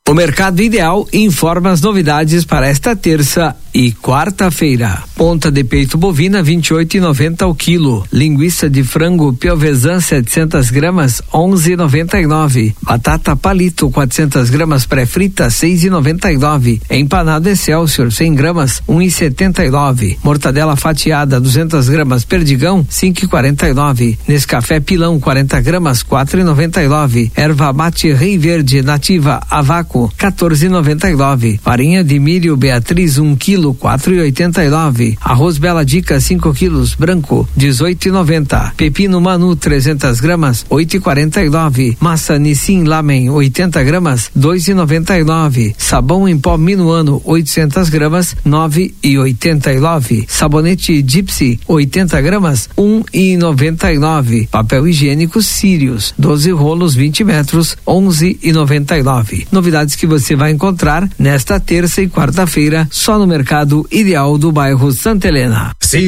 O Mercado Ideal informa as novidades para esta terça e quarta-feira. Ponta de peito bovina 28,90 o quilo. Linguiça de frango Piovesan 700 gramas 11,99. Batata palito 400 gramas pré-frita 6,99. Empanado Excelsior 100 gramas 1,79. Mortadela fatiada 200 gramas Perdigão 5,49. Nescafé Pilão 40 gramas 4,99. Erva mate Rei Verde nativa a vácuo 14,99. Farinha de milho Beatriz 1 quilo 4,89. Arroz Bela Dica 5 quilos branco 18,90. Pepino Manu 300 gramas 8,49. Massa Nissin Lamen 80 gramas 2,99. Sabão em pó Minuano 800 gramas 9,89. Sabonete Gypsy 80 gramas 1,99. Papel higiênico Sirius 12 rolos 20 metros 11,99. Novidades que você vai encontrar nesta terça e quarta-feira só no Mercado Ideal do bairro Santa Helena.